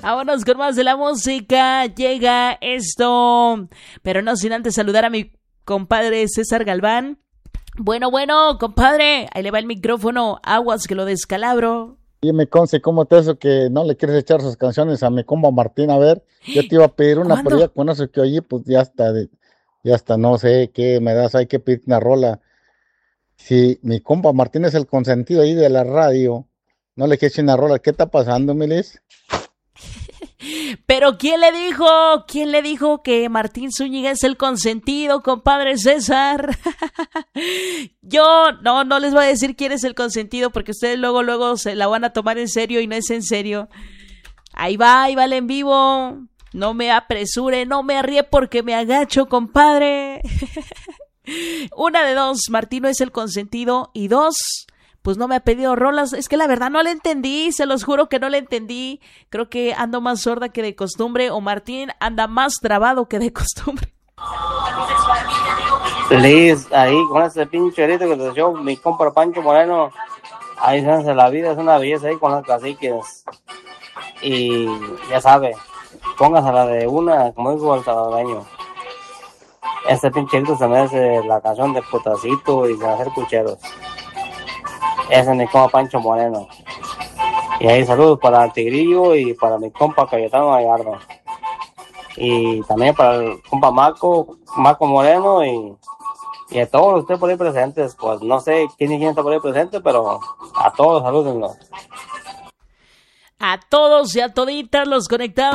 Vámonos con más de la música. Llega esto, pero no sin antes saludar a mi compadre César Galván. Bueno, compadre, ahí le va el micrófono. Aguas que lo descalabro. Y me conce cómo te eso que no le quieres echar sus canciones a mi compa Martín. A ver, yo te iba a pedir una, ¿Cuándo? pero ya con eso que oí, pues ya está, no sé qué me das, hay que pedir una rola. Si mi compa Martín es el consentido ahí de la radio, no le quieres una rola, ¿qué está pasando, Milis? Pero ¿quién le dijo? ¿Quién le dijo que Martín Zúñiga es el consentido, compadre César? Yo no les voy a decir quién es el consentido porque ustedes luego se la van a tomar en serio y no es en serio. Ahí va el en vivo. No me apresure, no me arríe porque me agacho, compadre. Una de dos, Martín no es el consentido. Y dos, pues no me ha pedido rolas. Es que la verdad no le entendí, se los juro que no le entendí. Creo que ando más sorda que de costumbre o Martín anda más trabado que de costumbre. Liz, ahí con ese pinche grito que te dio mi compa Pancho Moreno, ahí se hace la vida, es una belleza ahí con las caciques. Y ya sabe, póngasela de una, como dijo el salvadoreño. Este pinche grito se merece la canción de Putacito y de hacer pucheros. Ese es mi compa Pancho Moreno. Y ahí saludos para el Tigrillo y para mi compa Cayetano Gallardo. Y también para el compa Marco Moreno y a todos ustedes por ahí presentes. Pues no sé quién está por ahí presente, pero a todos salúdenlos. A todos y a toditas los conectados.